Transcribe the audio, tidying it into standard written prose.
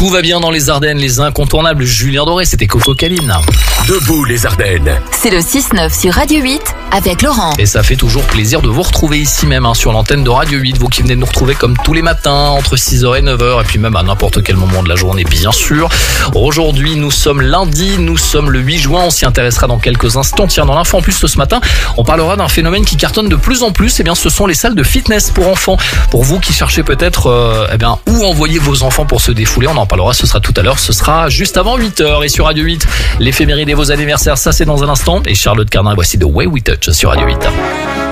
Tout va bien dans les Ardennes, les incontournables. Julien Doré, c'était Coco Caline. Debout les Ardennes. C'est le 6-9 sur Radio 8 avec Laurent. Et ça fait toujours plaisir de vous retrouver ici même sur l'antenne de Radio 8. Vous qui venez de nous retrouver comme tous les matins entre 6h et 9h et puis même à n'importe quel moment de la journée bien sûr. Aujourd'hui nous sommes lundi, nous sommes le 8 juin. On s'y intéressera dans quelques instants. Tiens, dans l'info en plus ce matin, on parlera d'un phénomène qui cartonne de plus en plus. Eh bien ce sont les salles de fitness pour enfants. Pour vous qui cherchez peut-être où envoyer vos enfants pour se défouler, on en parlera, ce sera tout à l'heure. Ce sera juste avant 8h et sur Radio 8. L'éphéméride et vos anniversaires, ça c'est dans un instant. Et Charlotte Cardin, voici The Way We Touch sur Radio 8.